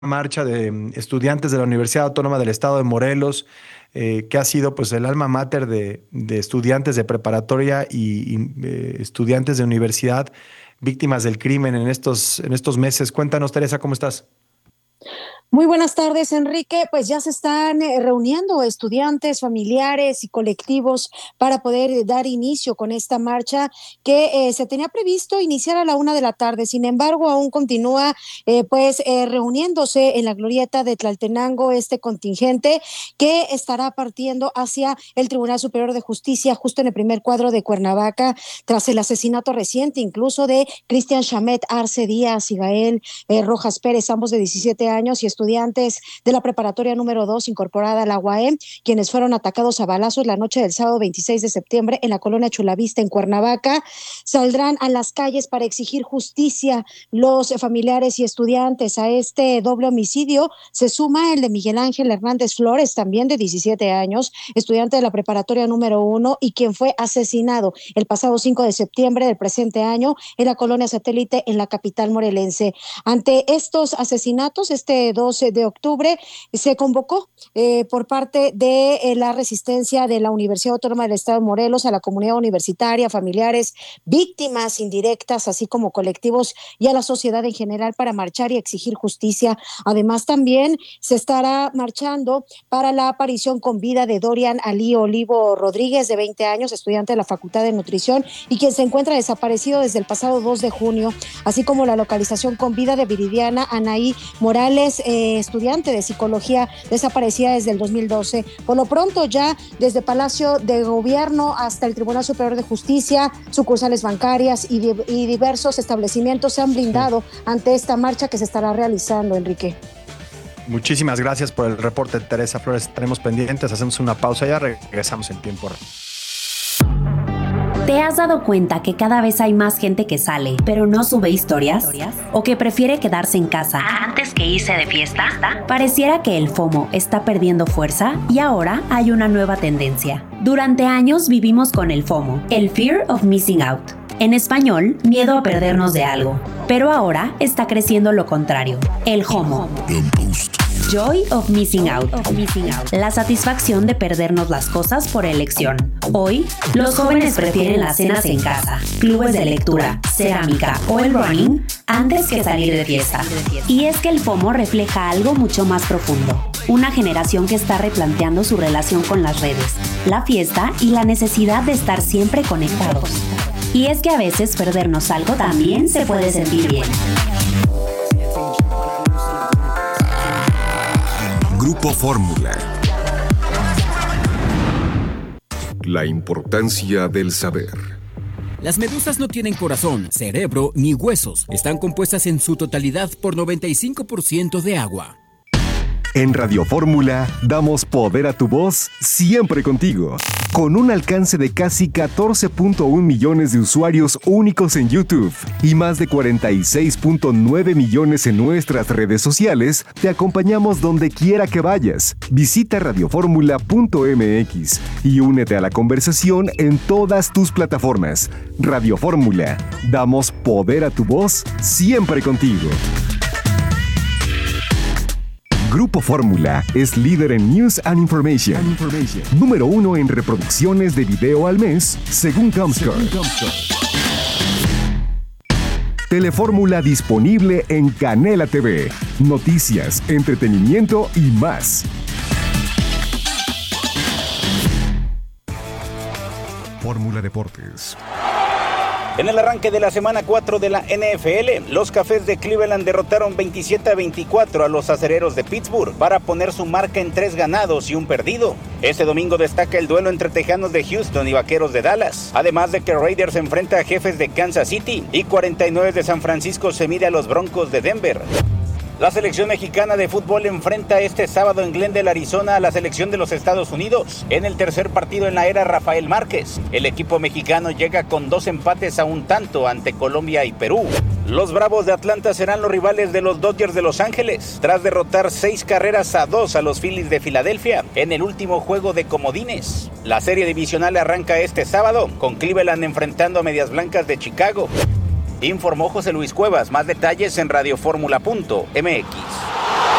marcha de estudiantes de la Universidad Autónoma del Estado de Morelos, que ha sido pues el alma mater de estudiantes de preparatoria y estudiantes de universidad víctimas del crimen en estos meses. Cuéntanos, Teresa, ¿cómo estás? Muy buenas tardes, Enrique. Pues ya se están reuniendo estudiantes, familiares y colectivos para poder dar inicio con esta marcha que se tenía previsto iniciar a la 1 de la tarde. Sin embargo, aún continúa reuniéndose en la glorieta de Tlaltenango este contingente que estará partiendo hacia el Tribunal Superior de Justicia justo en el primer cuadro de Cuernavaca tras el asesinato reciente incluso de Cristian Shamet Arce Díaz y Gael Rojas Pérez, ambos de 17 años y estudiantes de la preparatoria número 2 incorporada a la UAM, quienes fueron atacados a balazos la noche del sábado 26 de septiembre en la colonia Chulavista en Cuernavaca. Saldrán a las calles para exigir justicia los familiares y estudiantes. A este doble homicidio se suma el de Miguel Ángel Hernández Flores, también de 17 años, estudiante de la preparatoria número 1 y quien fue asesinado el pasado 5 de septiembre del presente año en la colonia Satélite en la capital morelense. Ante estos asesinatos, este 12 de octubre se convocó por parte de la resistencia de la Universidad Autónoma del Estado de Morelos a la comunidad universitaria, familiares, víctimas indirectas, así como colectivos y a la sociedad en general para marchar y exigir justicia. Además, también se estará marchando para la aparición con vida de Dorian Ali Olivo Rodríguez, de 20 años, estudiante de la Facultad de Nutrición y quien se encuentra desaparecido desde el pasado 2 de junio, así como la localización con vida de Viridiana Anaí Morales, estudiante de psicología desaparecida desde el 2012. Por lo pronto, ya desde Palacio de Gobierno hasta el Tribunal Superior de Justicia, sucursales bancarias y diversos establecimientos se han blindado ante esta marcha que se estará realizando, Enrique. Muchísimas gracias por el reporte, Teresa Flores. Estaremos pendientes, hacemos una pausa y ya regresamos en tiempo real. ¿Te has dado cuenta que cada vez hay más gente que sale, pero no sube historias? ¿O que prefiere quedarse en casa antes que irse de fiesta? Pareciera que el FOMO está perdiendo fuerza y ahora hay una nueva tendencia. Durante años vivimos con el FOMO, el Fear of Missing Out. En español, miedo a perdernos de algo. Pero ahora está creciendo lo contrario, el JOMO. Joy of Missing Out. La satisfacción de perdernos las cosas por elección. Hoy, los jóvenes prefieren las cenas en casa, clubes de lectura, cerámica o el running antes que salir de fiesta. Y es que el FOMO refleja algo mucho más profundo. Una generación que está replanteando su relación con las redes, la fiesta y la necesidad de estar siempre conectados. Y es que a veces perdernos algo también se puede sentir bien. Grupo Fórmula. La importancia del saber. Las medusas no tienen corazón, cerebro ni huesos. Están compuestas en su totalidad por 95% de agua. En Radio Fórmula damos poder a tu voz siempre contigo. Con un alcance de casi 14.1 millones de usuarios únicos en YouTube y más de 46.9 millones en nuestras redes sociales, te acompañamos donde quiera que vayas. Visita radioformula.mx y únete a la conversación en todas tus plataformas. Radio Fórmula, damos poder a tu voz siempre contigo. Grupo Fórmula es líder en News and Information. Número 1 en reproducciones de video al mes, según Comscore. Telefórmula disponible en Canela TV. Noticias, entretenimiento y más. Fórmula Deportes. En el arranque de la semana 4 de la NFL, los Cafés de Cleveland derrotaron 27-24 a los Acereros de Pittsburgh para poner su marca en 3 ganados y 1 perdido. Este domingo destaca el duelo entre Tejanos de Houston y Vaqueros de Dallas, además de que Raiders se enfrenta a Jefes de Kansas City y 49 de San Francisco se mide a los Broncos de Denver. La selección mexicana de fútbol enfrenta este sábado en Glendale, Arizona, a la selección de los Estados Unidos en el tercer partido en la era Rafael Márquez. El equipo mexicano llega con 2 empates a 1 tanto ante Colombia y Perú. Los Bravos de Atlanta serán los rivales de los Dodgers de Los Ángeles, tras derrotar 6-2 a los Phillies de Filadelfia en el último juego de comodines. La serie divisional arranca este sábado, con Cleveland enfrentando a Medias Blancas de Chicago. Informó José Luis Cuevas. Más detalles en radioformula.mx.